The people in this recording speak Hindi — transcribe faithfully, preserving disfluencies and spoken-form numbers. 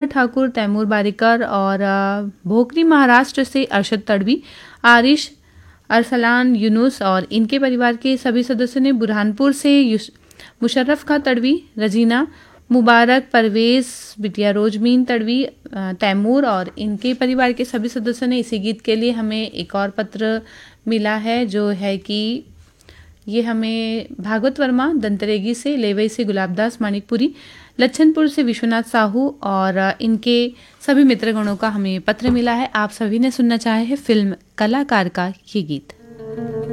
ठाकुर, तैमूर बारिकर और अ, भोकरी महाराष्ट्र से अरशद तड़वी, आरिश अरसलान यूनुस और इनके परिवार के सभी सदस्यों ने, बुरहानपुर से युश- मुशर्रफ खां तड़वी, रजीना मुबारक, परवेज, बिटिया रोजमीन तड़वी, अ, तैमूर और इनके परिवार के सभी सदस्यों ने इसी गीत के लिए हमें एक और पत्र मिला है, जो है कि ये हमें भागवत वर्मा दंतरेगी से, लेवई से गुलाबदास मानिकपुरी, लच्छनपुर से विश्वनाथ साहू और अ, इनके सभी मित्रगणों का हमें पत्र मिला है। आप सभी ने सुनना चाहे है फिल्म कलाकार का ये गीत।